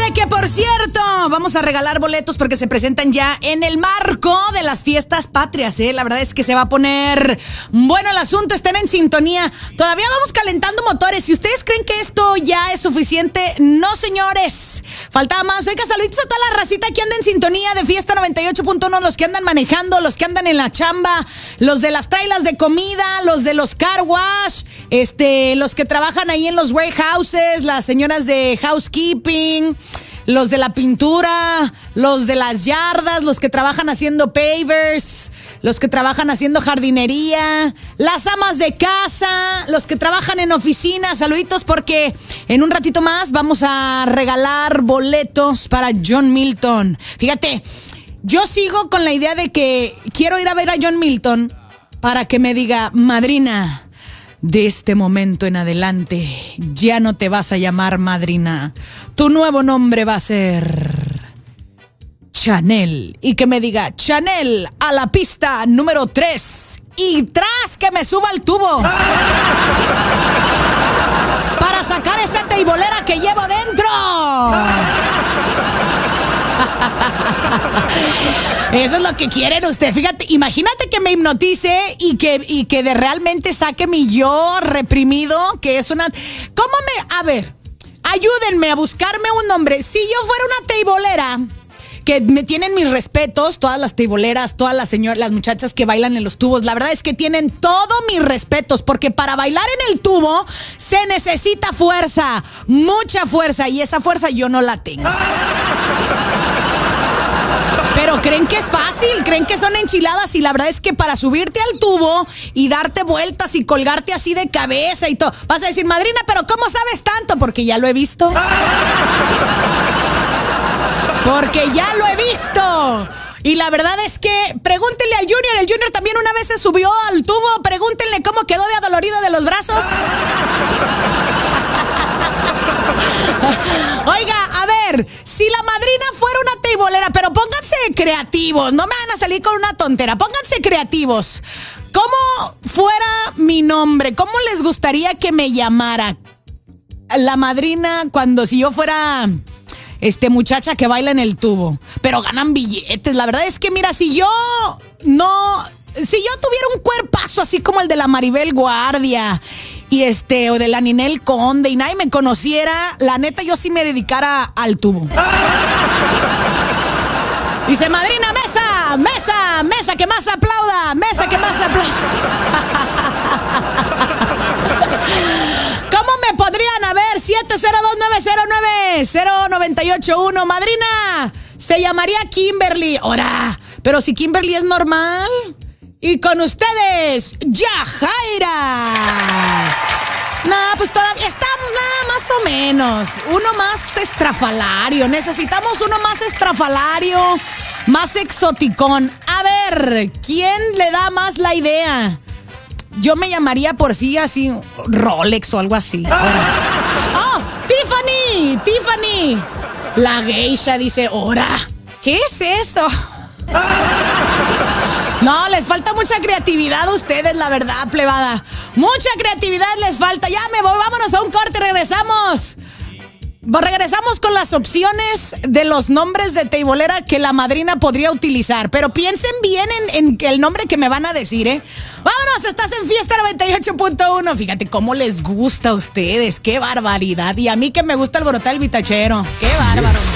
Fíjense que, por cierto, vamos a regalar boletos porque se presentan ya en el marco de las fiestas patrias, ¿eh? La verdad es que se va a poner bueno el asunto, estén en sintonía. Todavía vamos calentando motores. Si ustedes creen que esto ya es suficiente, no, señores. Faltaba más. Oiga, saluditos a toda la racita que anda en sintonía de Fiesta 98.1, los que andan manejando, los que andan en la chamba, los de las trailas de comida, los de los car wash, los que trabajan ahí en los warehouses, las señoras de housekeeping, los de la pintura, los de las yardas, los que trabajan haciendo pavers, los que trabajan haciendo jardinería, las amas de casa, los que trabajan en oficinas. Saluditos porque en un ratito más vamos a regalar boletos para John Milton. Fíjate, yo sigo con la idea de que quiero ir a ver a John Milton para que me diga: madrina, de este momento en adelante ya no te vas a llamar madrina. Tu nuevo nombre va a ser Chanel. Y que me diga: Chanel, a la pista número 3. Y tras que me suba al tubo para sacar esa teibolera que llevo dentro. Eso es lo que quieren ustedes. Fíjate, imagínate que me hipnotice y que de realmente saque mi yo reprimido, que es una... A ver, ayúdenme a buscarme un nombre. Si yo fuera una teibolera, que me tienen mis respetos, todas las teiboleras, todas las muchachas que bailan en los tubos, la verdad es que tienen todos mis respetos, porque para bailar en el tubo se necesita fuerza, mucha fuerza, y esa fuerza yo no la tengo. Pero creen que es fácil, creen que son enchiladas, y la verdad es que para subirte al tubo y darte vueltas y colgarte así de cabeza y todo, vas a decir: madrina, pero ¿cómo sabes tanto? Porque ya lo he visto. Porque ya lo he visto. Y la verdad es que pregúntenle al Junior. El Junior también una vez se subió al tubo. Pregúntenle cómo quedó de adolorido de los brazos. Oiga, a ver, si la madrina fuera una teibolera, pero pónganse creativos, no me van a salir con una tontera, pónganse creativos. ¿Cómo fuera mi nombre? ¿Cómo les gustaría que me llamara la madrina si yo fuera muchacha que baila en el tubo? Pero ganan billetes. La verdad es que, mira, si yo tuviera un cuerpazo así como el de la Maribel Guardia o de la Ninel Conde y nadie me conociera, la neta yo sí me dedicara al tubo. Dice: madrina, mesa, mesa, mesa que más aplauda, mesa que más aplauda. ¿Cómo me podrían haber? 702-909-0981. Madrina, se llamaría Kimberly. Ahora, pero si Kimberly es normal. Y con ustedes, Yajaira. No, pues todavía está más o menos. Uno más estrafalario. Necesitamos uno más estrafalario, más exoticón. A ver, ¿quién le da más la idea? Yo me llamaría por sí así Rolex o algo así. ¡Oh! ¡Tiffany! La geisha dice: ¡Ora! ¿Qué es eso? No, les falta mucha creatividad a ustedes, la verdad, plebada. Mucha creatividad les falta. Ya me voy, vámonos a un corte, regresamos. Regresamos con las opciones de los nombres de teibolera que la madrina podría utilizar. Pero piensen bien en el nombre que me van a decir, ¿eh? Vámonos, estás en Fiesta 98.1. Fíjate cómo les gusta a ustedes. ¡Qué barbaridad! Y a mí que me gusta alborotar el vitachero. ¡Qué bárbaro!